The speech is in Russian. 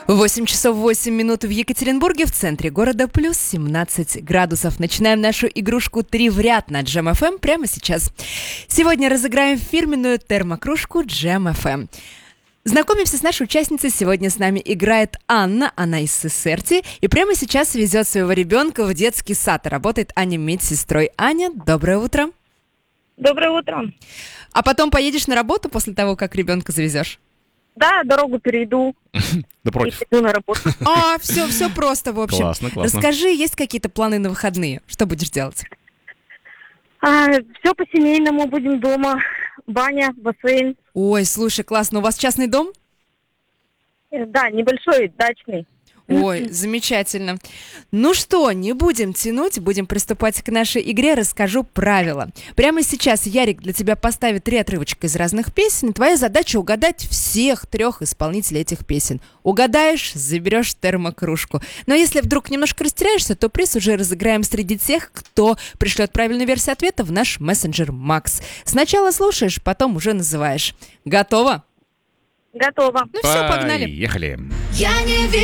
8 часов 8 минут в Екатеринбурге, в центре города, плюс 17 градусов. Начинаем нашу игрушку «Три в ряд» на Jam FM прямо сейчас. Сегодня разыграем фирменную термокружку Jam FM. Знакомимся с нашей участницей. Сегодня с нами играет Анна. Она из Сесерти. И прямо сейчас везет своего ребенка в детский сад. Работает Аня медсестрой. Аня, доброе утро. Доброе утро. А потом поедешь на работу после того, как ребенка завезешь? Да, дорогу перейду Напротив. и пойду на работу. Все просто, в общем. Классно. Расскажи, есть какие-то планы на выходные? Что будешь делать? Все по-семейному, будем дома. Баня, бассейн. Ой, слушай, классно. У вас частный дом? Да, небольшой, дачный. Ой, замечательно. Ну что, не будем тянуть, будем приступать к нашей игре. Расскажу правила. Прямо сейчас Ярик для тебя поставит 3 отрывочка из разных песен. Твоя задача угадать всех 3 исполнителей этих песен. Угадаешь — заберешь термокружку. Но если вдруг немножко растеряешься, то приз уже разыграем среди тех, кто пришлет правильную версию ответа в наш мессенджер Макс. Сначала слушаешь, потом уже называешь. Готово? Готово. Ну все, погнали. Поехали. Я не верю.